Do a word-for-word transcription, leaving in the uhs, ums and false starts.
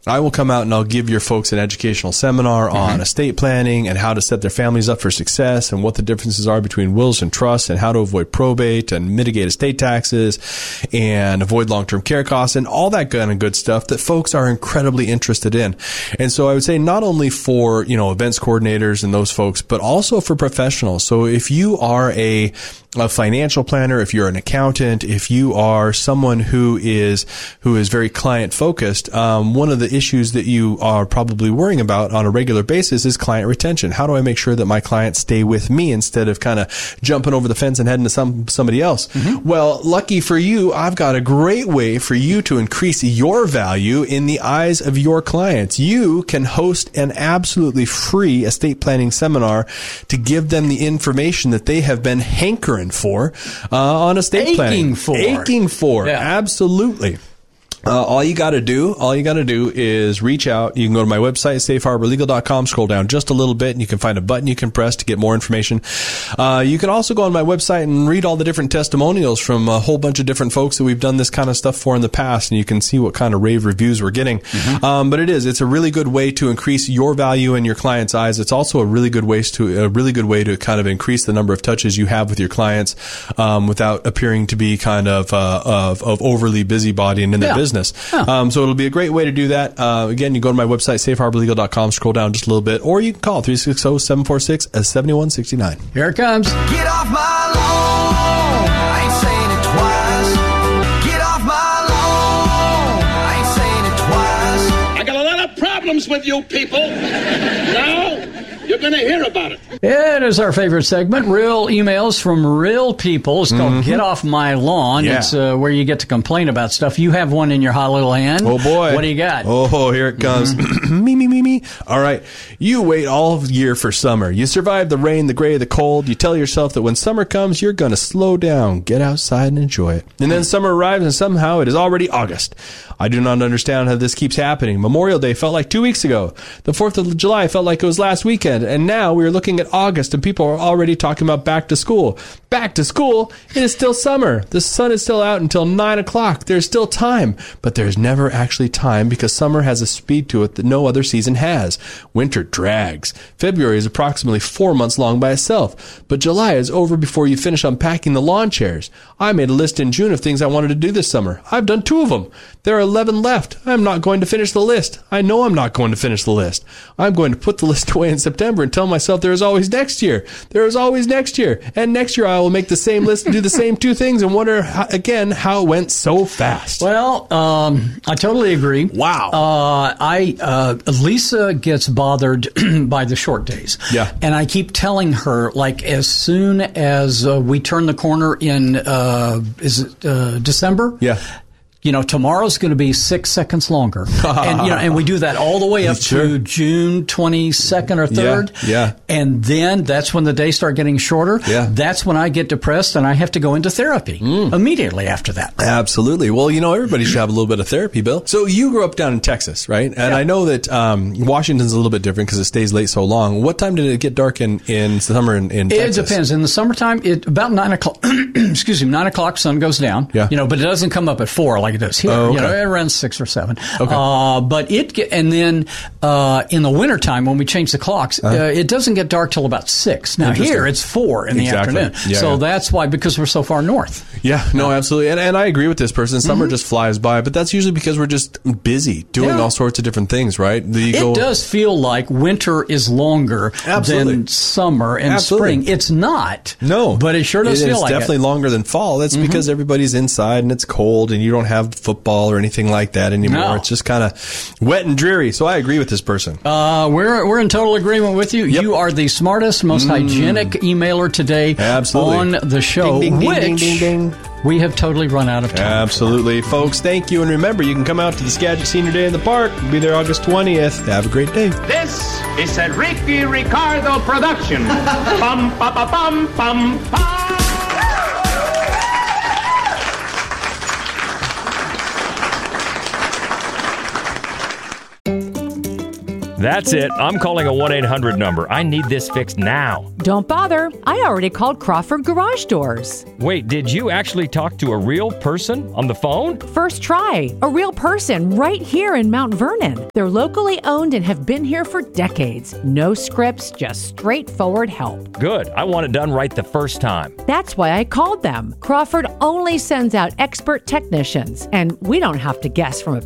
I will come out and I'll give your folks an educational seminar mm-hmm. on estate planning and how to set their families up for success and what the differences are between wills and trusts and how to avoid probate and mitigate estate taxes and avoid long-term care costs and all that kind of good stuff that folks are incredibly interested in. And so I would say not only for, you know, events coordinators and those folks, but also for professionals. So if you are a a financial planner, if you're an accountant, if you are someone who is who is very client focused, um, one of the issues that you are probably worrying about on a regular basis is client retention. How do I make sure that my clients stay with me instead of kind of jumping over the fence and heading to some somebody else? Mm-hmm. Well, lucky for you, I've got a great way for you to increase your value in the eyes of your clients. You can host an absolutely free estate planning seminar to give them the information that they have been hankering for uh, on estate Aching planning. for. Aching for. Yeah. Absolutely. Uh, all you got to do, all you got to do is reach out. You can go to my website, safe harbor legal dot com, scroll down just a little bit, and you can find a button you can press to get more information. Uh, you can also go on my website and read all the different testimonials from a whole bunch of different folks that we've done this kind of stuff for in the past, and you can see what kind of rave reviews we're getting. Mm-hmm. Um, but it is, it's a really good way to increase your value in your client's eyes. It's also a really good way to, a really good way to kind of increase the number of touches you have with your clients, um, without appearing to be kind of, uh, of, of overly busybody and in yeah. their business. Huh. Um, so it'll be a great way to do that. Uh, again, you go to my website, safe harbor legal dot com, scroll down just a little bit, or you can call three six zero, seven four six, seven one six nine. Here it comes. Get off my lawn. I ain't saying it twice. Get off my lawn. I ain't saying it twice. I got a lot of problems with you people. Now, you're going to hear about it. It is our favorite segment, Real Emails from Real People. It's called mm-hmm. Get Off My Lawn. Yeah. It's uh, where you get to complain about stuff. You have one in your hot little hand. Oh, boy. What do you got? Oh, here it comes. Mm-hmm. me, me, me, me. All right. You wait all year for summer. You survive the rain, the gray, the cold. You tell yourself that when summer comes, you're going to slow down, get outside and enjoy it. And then summer arrives and somehow it is already August. I do not understand how this keeps happening. Memorial Day felt like two weeks ago. The fourth of July felt like it was last weekend. And now we are looking at August and people are already talking about back to school. Back to school? It is still summer. The sun is still out until nine o'clock. There's still time. But there's never actually time because summer has a speed to it that no other season has. Winter drags. February is approximately four months long by itself. But July is over before you finish unpacking the lawn chairs. I made a list in June of things I wanted to do this summer. I've done two of them. There are eleven left. I'm not going to finish the list. I know I'm not going to finish the list. I'm going to put the list away in September and tell myself there is always next year. There is always next year. And next year I will make the same list and do the same two things and wonder, how, again, how it went so fast. Well, um, I totally agree. Wow. Uh, I uh, Lisa gets bothered by the short days. Yeah. And I keep telling her, like, as soon as uh, we turn the corner in, uh, is it uh, December? Yeah. You know, tomorrow's going to be six seconds longer. and, you know, and we do that all the way up sure. to June twenty-second or third. Yeah, yeah. And then that's when the days start getting shorter. Yeah. That's when I get depressed and I have to go into therapy mm. immediately after that. Absolutely. Well, you know, everybody should have a little bit of therapy, Bill. So you grew up down in Texas, right? And yeah. I know that um, Washington's a little bit different because it stays late so long. What time did it get dark in, in summer in, in Texas? It depends. In the summertime, it about nine o'clock, excuse me, nine o'clock, sun goes down. Yeah. You know, but it doesn't come up at four like it does here. Oh, okay. You know, around six or seven. Okay. Uh, but it, get, and then uh, in the wintertime, when we change the clocks, uh-huh. uh, it doesn't get dark till about six. Now here, it's four in exactly. the afternoon. Yeah, so yeah. that's why, because we're so far north. Yeah, no, absolutely. And, and I agree with this person. Summer mm-hmm. just flies by, but that's usually because we're just busy doing yeah. all sorts of different things, right? You it go, does feel like winter is longer absolutely. than summer and absolutely. spring. It's not. No. But it sure does it, feel it's like it. It's definitely longer than fall. That's mm-hmm. because everybody's inside and it's cold and you don't have football or anything like that anymore. No. It's just kind of wet and dreary. So I agree with this person. Uh, we're we're in total agreement with you. Yep. You are the smartest, most mm. hygienic emailer today Absolutely. on the show, ding, ding, which ding, ding, ding, ding. we have totally run out of time. Absolutely. Folks, thank you. And remember, you can come out to the Skagit Senior Day in the Park. We'll be there August twentieth. Have a great day. This is a Ricky Ricardo production. Bum, ba, ba, bum, bum, bum. That's it. I'm calling a one eight hundred number. I need this fixed now. Don't bother. I already called Crawford Garage Doors. Wait, did you actually talk to a real person on the phone? First try. A real person right here in Mount Vernon. They're locally owned and have been here for decades. No scripts, just straightforward help. Good. I want it done right the first time. That's why I called them. Crawford only sends out expert technicians, and we don't have to guess from a